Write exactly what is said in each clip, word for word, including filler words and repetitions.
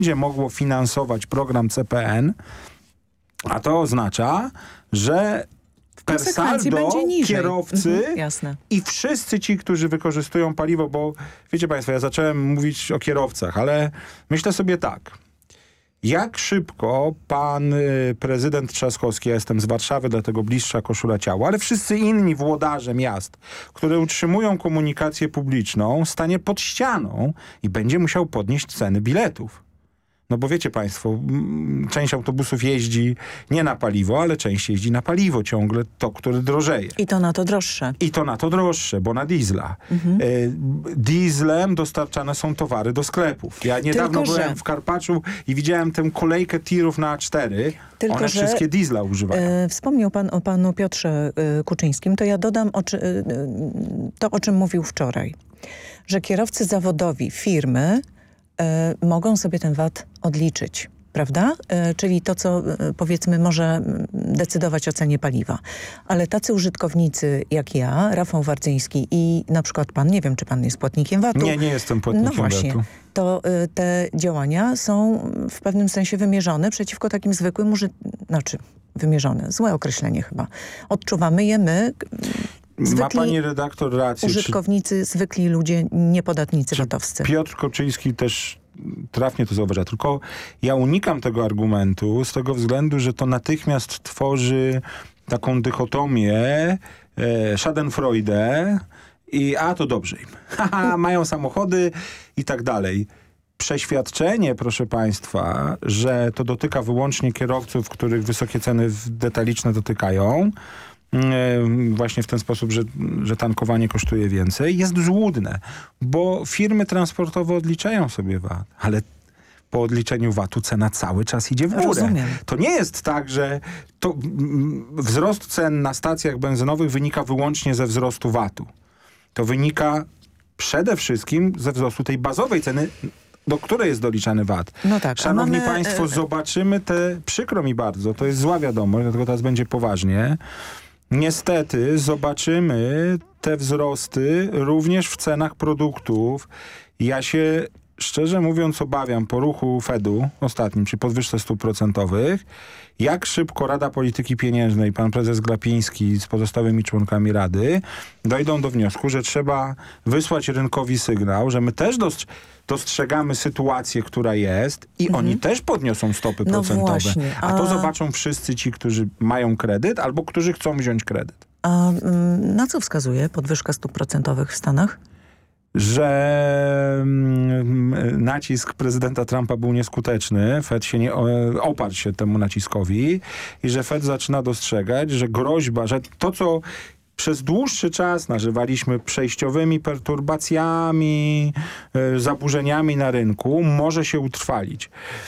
będzie mogło finansować program C P N, a to oznacza, że per saldo kierowcy mhm, jasne. i wszyscy ci, którzy wykorzystują paliwo, bo wiecie państwo, ja zacząłem mówić o kierowcach, ale myślę sobie tak. Jak szybko pan y, prezydent Trzaskowski, ja jestem z Warszawy, dlatego bliższa koszula ciała, ale wszyscy inni włodarze miast, które utrzymują komunikację publiczną, stanie pod ścianą i będzie musiał podnieść ceny biletów. No bo wiecie państwo, m, część autobusów jeździ nie na paliwo, ale część jeździ na paliwo ciągle, to, które drożeje. I to na to droższe. I to na to droższe, bo na diesla. Mhm. E, dieslem dostarczane są towary do sklepów. Ja niedawno Tylko, byłem że... w Karpaczu i widziałem tę kolejkę tirów na A cztery. Tylko, One że, wszystkie diesla używają. E, wspomniał pan o panu Piotrze e, Kuczyńskim, to ja dodam o czy, e, to, o czym mówił wczoraj. Że kierowcy zawodowi firmy e, mogą sobie ten V A T odliczyć. Prawda? E, czyli to, co e, powiedzmy może decydować o cenie paliwa. Ale tacy użytkownicy jak ja, Rafał Wardzyński i na przykład pan, nie wiem, czy pan jest płatnikiem V A T-u. Nie, nie jestem płatnikiem No właśnie, V A T-u. To y, te działania są w pewnym sensie wymierzone przeciwko takim zwykłym użytkownikom. Znaczy, wymierzone, złe określenie chyba. Odczuwamy je my, zwykli Ma pani redaktor rację. użytkownicy, czy, zwykli ludzie, niepodatnicy czy vatowscy. Piotr Koczyński też trafnie to zauważa, tylko ja unikam tego argumentu z tego względu, że to natychmiast tworzy taką dychotomię e, schadenfreude i a to dobrze im. Haha, mają samochody i tak dalej. Przeświadczenie, proszę państwa, że to dotyka wyłącznie kierowców, których wysokie ceny detaliczne dotykają, właśnie w ten sposób, że, że tankowanie kosztuje więcej, jest złudne, bo firmy transportowe odliczają sobie V A T, ale po odliczeniu V A T-u cena cały czas idzie w górę. Rozumiem. To nie jest tak, że to, mm, wzrost cen na stacjach benzynowych wynika wyłącznie ze wzrostu V A T-u. To wynika przede wszystkim ze wzrostu tej bazowej ceny, do której jest doliczany V A T. No tak, Szanowni mamy, państwo, e... zobaczymy te, przykro mi bardzo, to jest zła wiadomość, dlatego teraz będzie poważnie. Niestety zobaczymy te wzrosty również w cenach produktów. Ja się szczerze mówiąc obawiam po ruchu Fedu ostatnim, przy podwyżce stóp procentowych, jak szybko Rada Polityki Pieniężnej, pan prezes Glapiński z pozostałymi członkami Rady dojdą do wniosku, że trzeba wysłać rynkowi sygnał, że my też dostrz- dostrzegamy sytuację, która jest i mhm. oni też podniosą stopy no procentowe. Właśnie, a... a to zobaczą wszyscy ci, którzy mają kredyt albo którzy chcą wziąć kredyt. A mm, na co wskazuje podwyżka stóp procentowych w Stanach? Że mm, nacisk prezydenta Trumpa był nieskuteczny, Fed się nie, oparł się temu naciskowi i że Fed zaczyna dostrzegać, że groźba, że to, co przez dłuższy czas nazywaliśmy przejściowymi perturbacjami, y, zaburzeniami na rynku, może się utrwalić.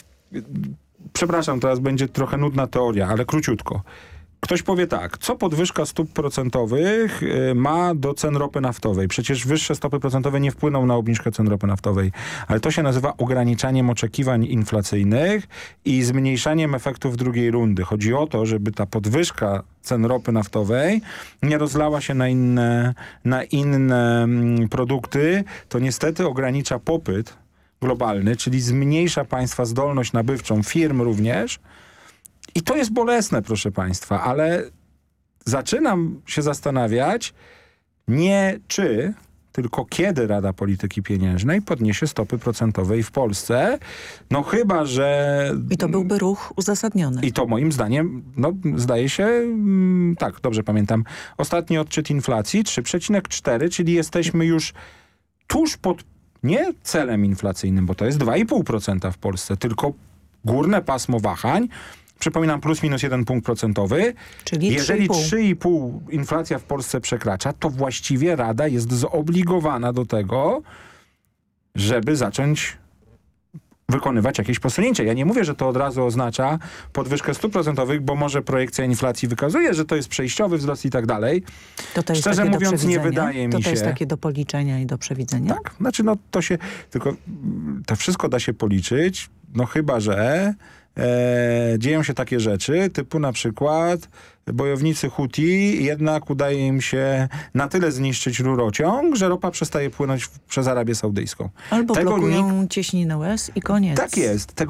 Przepraszam, teraz będzie trochę nudna teoria, ale króciutko. Ktoś powie tak, co podwyżka stóp procentowych y, ma do cen ropy naftowej? Przecież wyższe stopy procentowe nie wpłyną na obniżkę cen ropy naftowej. Ale to się nazywa ograniczaniem oczekiwań inflacyjnych i zmniejszaniem efektów drugiej rundy. Chodzi o to, żeby ta podwyżka cen ropy naftowej nie rozlała się na inne, na inne mm, produkty. To niestety ogranicza popyt globalny, czyli zmniejsza państwa zdolność nabywczą, firm również. I to jest bolesne, proszę państwa, ale zaczynam się zastanawiać nie czy, tylko kiedy Rada Polityki Pieniężnej podniesie stopy procentowe i w Polsce. No chyba, że... I to byłby ruch uzasadniony. I to moim zdaniem, no zdaje się, mm, tak, dobrze pamiętam, ostatni odczyt inflacji trzy przecinek cztery, czyli jesteśmy już tuż pod, nie celem inflacyjnym, bo to jest dwa i pół procent w Polsce, tylko górne pasmo wahań. Przypominam, plus minus jeden punkt procentowy. Czyli jeżeli trzy i pół inflacja w Polsce przekracza, to właściwie Rada jest zobligowana do tego, żeby zacząć wykonywać jakieś posunięcia. Ja nie mówię, że to od razu oznacza podwyżkę stóp procentowych, bo może projekcja inflacji wykazuje, że to jest przejściowy wzrost i tak dalej. To to jest Szczerze takie mówiąc, do nie wydaje mi to się... To jest takie do policzenia i do przewidzenia? Tak, znaczy no to się... Tylko to wszystko da się policzyć, no chyba, że... E, dzieją się takie rzeczy, typu na przykład bojownicy Huti jednak udaje im się na tyle zniszczyć rurociąg, że ropa przestaje płynąć w, przez Arabię Saudyjską. Albo Tego blokują nikt... cieśninę Suez i koniec. Tak jest. Tego